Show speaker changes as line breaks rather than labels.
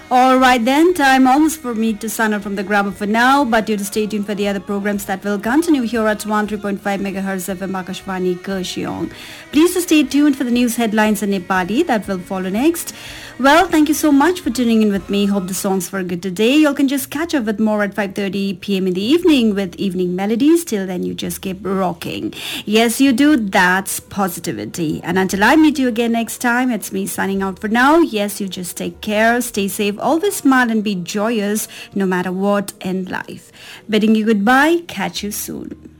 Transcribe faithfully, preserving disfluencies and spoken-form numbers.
Alright then, time almost for me to sign out from the Grammar for now, but you to stay tuned for the other programs that will continue here at one oh three point five megahertz F M Akashvani Kurseong. Please to stay tuned for the news headlines in Nepali that will follow next. Well, thank you so much for tuning in with me. Hope the songs were good today. You can just catch up with more at five thirty p.m. in the evening with Evening Melodies. Till then, you just keep rocking. Yes, you do. That's positivity. And until I meet you again next time, it's me signing out for now. Yes, you just take care, stay safe, always smile and be joyous no matter what in life. Bidding you goodbye. Catch you soon.